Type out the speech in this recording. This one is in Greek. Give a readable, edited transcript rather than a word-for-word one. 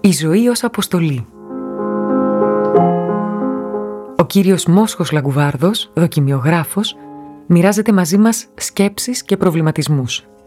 Η ζωή ως αποστολή. Ο κύριος Μόσχος Λαγκουβάρδος, δοκιμιογράφος, μοιράζεται μαζί μας σκέψεις και προβληματισμούς.